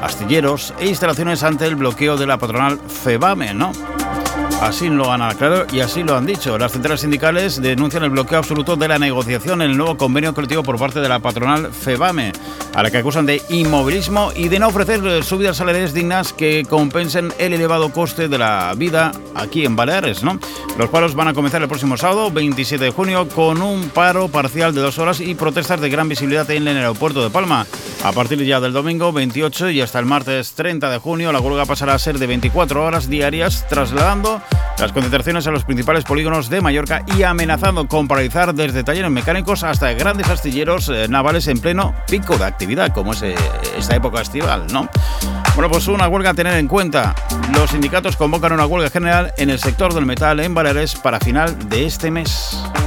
astilleros e instalaciones ante el bloqueo de la patronal FEVAME, ¿no? Así lo han aclarado y así lo han dicho. Las centrales sindicales denuncian el bloqueo absoluto de la negociación en el nuevo convenio colectivo por parte de la patronal FEVAME, a la que acusan de inmovilismo y de no ofrecer subidas salariales dignas que compensen el elevado coste de la vida aquí en Baleares, ¿no? Los paros van a comenzar el próximo sábado, 27 de junio, con un paro parcial de 2 horas y protestas de gran visibilidad en el aeropuerto de Palma. A partir ya del domingo 28 y hasta el martes 30 de junio, la huelga pasará a ser de 24 horas diarias, trasladando las concentraciones a los principales polígonos de Mallorca y amenazando con paralizar desde talleres mecánicos hasta grandes astilleros navales en pleno pico de actividad, como es esta época estival, ¿no? Bueno, pues una huelga a tener en cuenta. Los sindicatos convocan una huelga general en el sector del metal en Baleares para final de este mes.